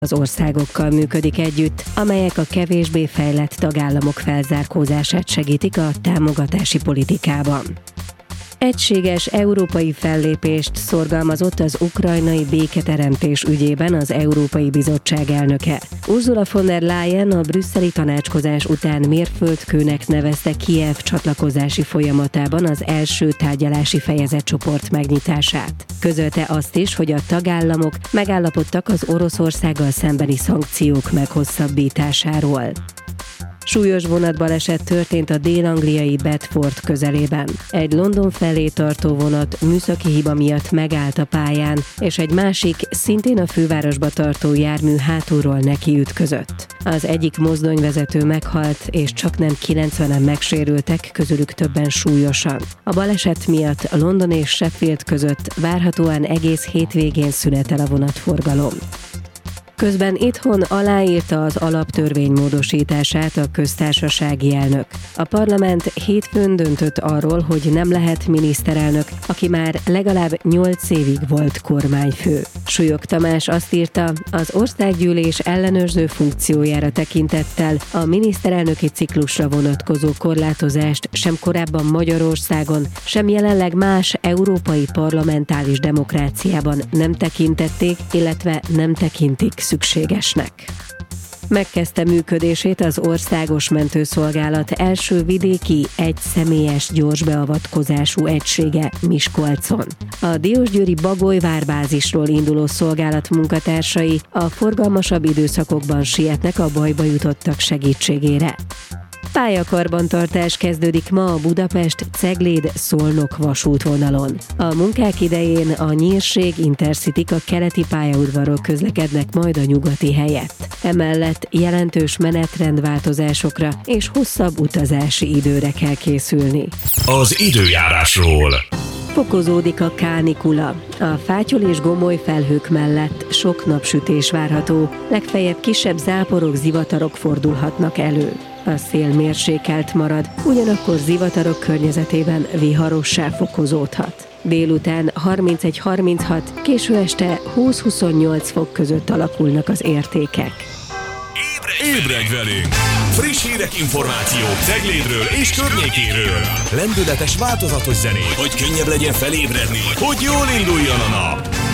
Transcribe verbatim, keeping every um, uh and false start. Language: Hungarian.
az országokkal működik együtt, amelyek a kevésbé fejlett tagállamok felzárkózását segítik a támogatási politikában. Egységes európai fellépést szorgalmazott az ukrajnai béketeremtés ügyében az Európai Bizottság elnöke. Ursula von der Leyen a brüsszeli tanácskozás után mérföldkőnek nevezte Kijev csatlakozási folyamatában az első tárgyalási fejezetcsoport megnyitását. Közölte azt is, hogy a tagállamok megállapodtak az Oroszországgal szembeni szankciók meghosszabbításáról. Súlyos vonatbaleset történt a dél-angliai Bedford közelében. Egy London felé tartó vonat műszaki hiba miatt megállt a pályán, és egy másik, szintén a fővárosba tartó jármű hátulról nekiütközött. Az egyik mozdonyvezető meghalt, és csaknem kilencvenen megsérültek, közülük többen súlyosan. A baleset miatt London és Sheffield között várhatóan egész hétvégén szünetel a vonatforgalom. Közben itthon aláírta az alaptörvény módosítását a köztársasági elnök. A parlament hétfőn döntött arról, hogy nem lehet miniszterelnök, aki már legalább nyolc évig volt kormányfő. Súlyog Tamás azt írta, az országgyűlés ellenőrző funkciójára tekintettel a miniszterelnöki ciklusra vonatkozó korlátozást sem korábban Magyarországon, sem jelenleg más európai parlamentális demokráciában nem tekintették, illetve nem tekintik szükségesnek. Megkezdte működését az Országos Mentőszolgálat első vidéki egyszemélyes gyorsbeavatkozású egysége Miskolcon. A diósgyőri Bagoly-várbázisról induló szolgálat munkatársai a forgalmasabb időszakokban sietnek a bajba jutottak segítségére. Pályakarbantartás kezdődik ma a Budapest-Cegléd-Szolnok vasútvonalon. A munkák idején a Nyírség Intercityk a keleti pályaudvarról közlekednek majd a nyugati helyett. Emellett jelentős menetrendváltozásokra és hosszabb utazási időre kell készülni. Az időjárásról. Fokozódik a kánikula. A fátyol és gomoly felhők mellett sok napsütés várható, legfeljebb kisebb záporok, zivatarok fordulhatnak elő. A szél mérsékelt marad, ugyanakkor zivatarok környezetében viharossá fokozódhat. Délután harmincegy-harminchat, késő este húsz-huszonnyolc fok között alakulnak az értékek. Ébredj velünk! Friss hírek, információk Ceglédről és környékéről. Lendületes, változatos zenék, hogy könnyebb legyen felébredni, hogy jól induljon a nap.